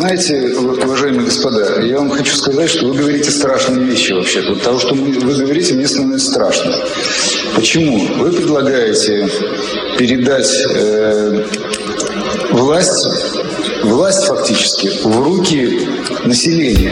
знаете, уважаемые господа, я вам хочу сказать, что вы говорите страшные вещи вообще-то. Того, что вы говорите, мне становится страшно. Почему? Вы предлагаете передать власть фактически в руки населения.